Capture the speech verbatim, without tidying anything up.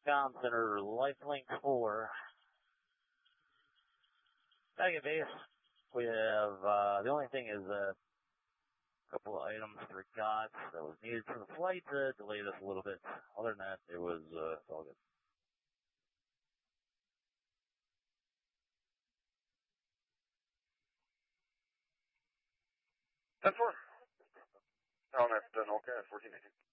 Comm Center, Lifelink four. Back at base, we have, uh, the only thing is a couple of items forgot that was needed for the flight to delay this a little bit. Other than that, it was, uh, it's all good. ten four. Oh, that's done. Okay, fourteen eighteen.